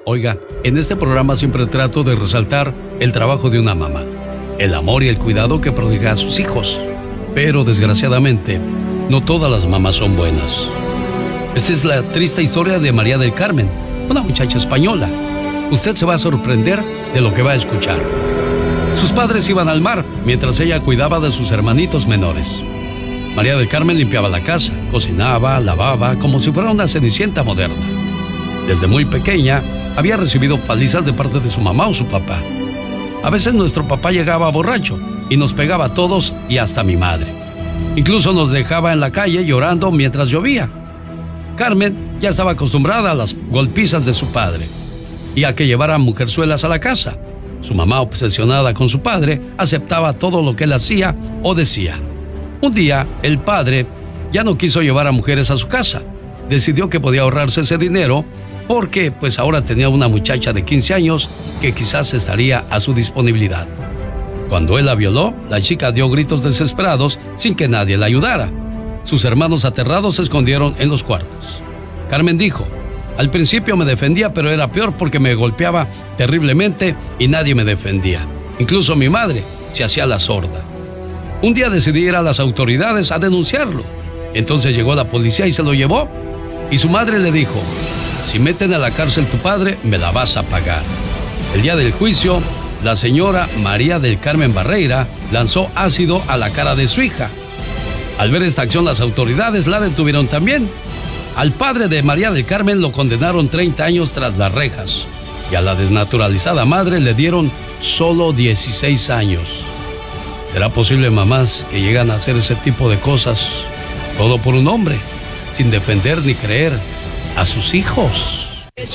Oiga, en este programa siempre trato de resaltar el trabajo de una mamá, el amor y el cuidado que prodiga a sus hijos. Pero desgraciadamente, no todas las mamás son buenas. Esta es la triste historia de María del Carmen, una muchacha española. Usted se va a sorprender de lo que va a escuchar. Sus padres iban al mar mientras ella cuidaba de sus hermanitos menores. María del Carmen limpiaba la casa, cocinaba, lavaba, como si fuera una cenicienta moderna. Desde muy pequeña, había recibido palizas de parte de su mamá o su papá. A veces nuestro papá llegaba borracho y nos pegaba a todos y hasta a mi madre. Incluso nos dejaba en la calle llorando mientras llovía. Carmen ya estaba acostumbrada a las golpizas de su padre y a que llevara mujerzuelas a la casa. Su mamá, obsesionada con su padre, aceptaba todo lo que él hacía o decía. Un día, el padre ya no quiso llevar a mujeres a su casa. Decidió que podía ahorrarse ese dinero porque pues ahora tenía una muchacha de 15 años que quizás estaría a su disponibilidad. Cuando él la violó, la chica dio gritos desesperados sin que nadie la ayudara. Sus hermanos aterrados se escondieron en los cuartos. Carmen dijo: al principio me defendía, pero era peor porque me golpeaba terriblemente y nadie me defendía. Incluso mi madre se hacía la sorda. Un día decidí ir a las autoridades a denunciarlo. Entonces llegó la policía y se lo llevó. Y su madre le dijo: si meten a la cárcel tu padre, me la vas a pagar. El día del juicio, la señora María del Carmen Barreira lanzó ácido a la cara de su hija. Al ver esta acción, las autoridades la detuvieron también. Al padre de María del Carmen lo condenaron 30 años tras las rejas y a la desnaturalizada madre le dieron solo 16 años. ¿Será posible, mamás, que llegan a hacer ese tipo de cosas todo por un hombre, sin defender ni creer a sus hijos?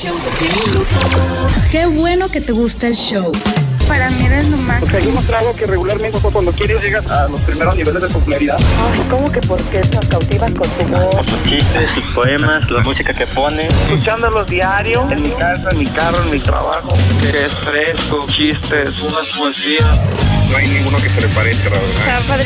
Qué bueno que te gusta el show. Para mí eres lo máximo. Porque hay un trago que regularmente cuando quieres llegas a los primeros niveles de popularidad. Ay, ¿cómo que por qué nos cautivas con tu voz? Sus chistes, sus poemas, la música que pones. Escuchándolos diario, en mi casa, en mi carro, en mi trabajo. Es fresco, chistes, unas poesías. No hay ninguno que se le parezca, la verdad.